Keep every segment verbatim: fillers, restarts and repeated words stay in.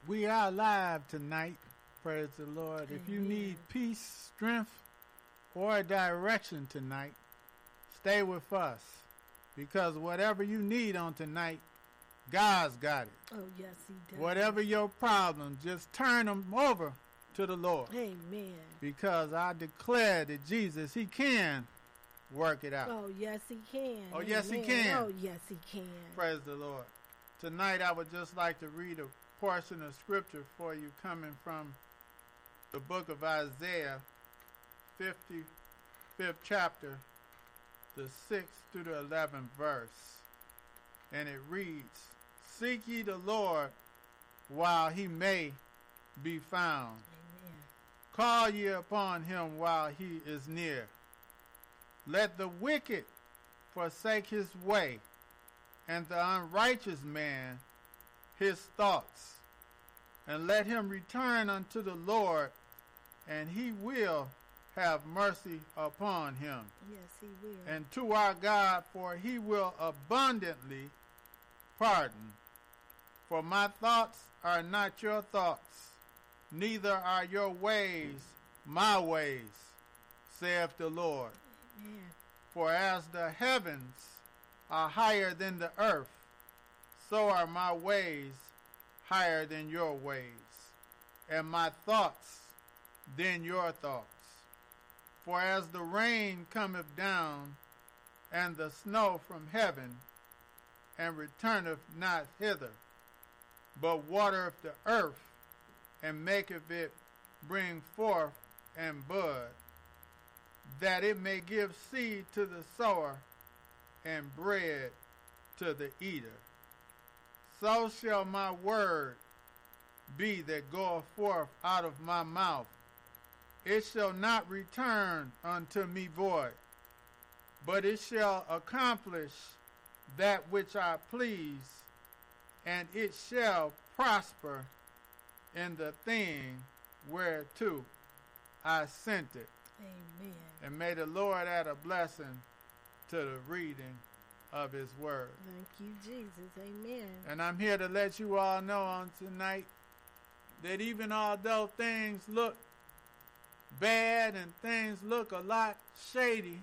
We are live tonight. Praise the Lord. Amen. If you need peace, strength, or direction tonight, stay with us. Because whatever you need on tonight, God's got it. Oh, yes, he does. Whatever your problem, just turn them over to the Lord. Amen. Because I declare that Jesus, he can work it out. Oh, yes, he can. Oh, Amen. yes, he can. Oh, yes, he can. Praise the Lord. Tonight, I would just like to read a portion of scripture for you coming from the book of Isaiah, fifty-fifth chapter, the sixth through the eleventh verse. And it reads, "Seek ye the Lord while he may be found. Amen. Call ye upon him while he is near. Let the wicked forsake his way, and the unrighteous man his thoughts. And let him return unto the Lord, and he will have mercy upon him. Yes, he will. And to our God, for he will abundantly pardon. For my thoughts are not your thoughts, neither are your ways my ways, saith the Lord. Amen. For as the heavens are higher than the earth, so are my ways higher than your ways, and my thoughts than your thoughts. For as the rain cometh down, and the snow from heaven, and returneth not hither, but watereth the earth, and maketh it bring forth and bud, that it may give seed to the sower, and bread to the eater. So shall my word be that goeth forth out of my mouth. It shall not return unto me void, but it shall accomplish that which I please, and it shall prosper in the thing whereto I sent it." Amen. And may the Lord add a blessing to the reading of his word. Thank you, Jesus. Amen. And I'm here to let you all know on tonight that even although things look bad and things look a lot shady,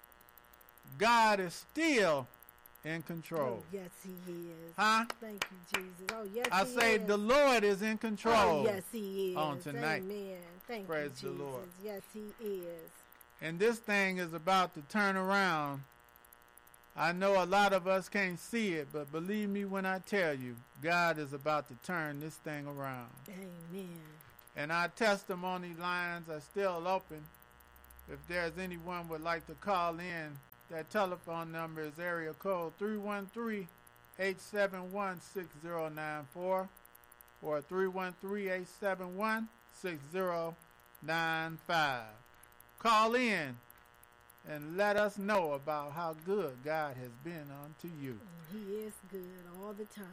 God is still in control. Oh, yes, he is. Huh? Thank you, Jesus. Oh, yes, I he say is. the Lord is in control. Oh, yes, he is. On tonight. Amen. Thank Praise you, the Jesus. Lord. Yes, he is. And this thing is about to turn around. I know a lot of us can't see it, but believe me when I tell you, God is about to turn this thing around. Amen. And our testimony lines are still open. If there's anyone would like to call in, that telephone number is area code three one three, eight seven one, six zero nine four or three one three, eight seven one, six zero nine five. Call in and let us know about how good God has been unto you. He is good all the time.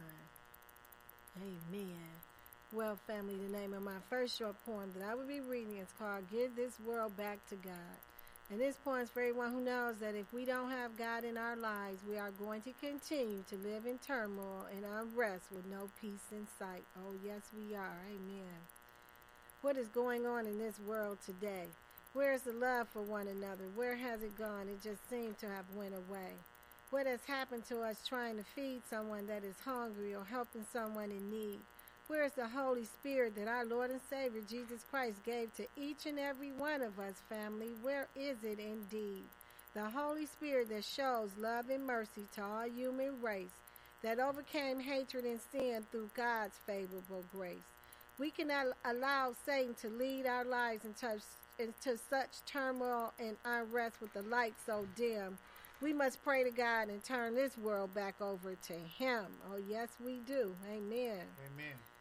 Amen. Well, family, the name of my first short poem that I will be reading is called "Give This World Back to God." And this poem is for everyone who knows that if we don't have God in our lives, we are going to continue to live in turmoil and unrest with no peace in sight. Oh, yes, we are. Amen. What is going on in this world today? Where is the love for one another? Where has it gone? It just seemed to have went away. What has happened to us trying to feed someone that is hungry or helping someone in need? Where is the Holy Spirit that our Lord and Savior Jesus Christ gave to each and every one of us, family? Where is it indeed? The Holy Spirit that shows love and mercy to all human race, that overcame hatred and sin through God's favorable grace. We cannot allow Satan to lead our lives into, into such turmoil and unrest with the light so dim. We must pray to God and turn this world back over to him. Oh, yes, we do. Amen. Amen.